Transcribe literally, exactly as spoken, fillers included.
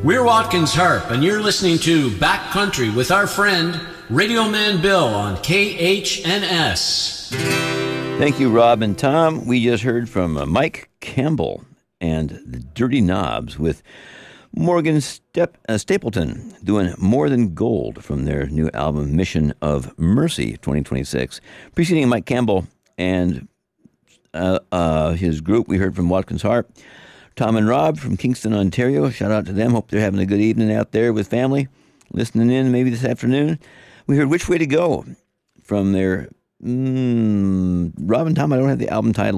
We're Watkins Harp, and you're listening to Backcountry with our friend Radio Man Bill on K H N S. Thank you, Rob and Tom. We just heard from uh, Mike Campbell and the Dirty Knobs with Morgan Step, uh, Stapleton doing More Than Gold from their new album Mission of Mercy twenty twenty-six. Preceding Mike Campbell and uh, uh, his group, we heard from Watkins Harp, Tom and Rob from Kingston, Ontario. Shout out to them. Hope they're having a good evening out there with family, listening in maybe this afternoon. We heard Which Way to Go from their, mm, Rob and Tom, I don't have the album title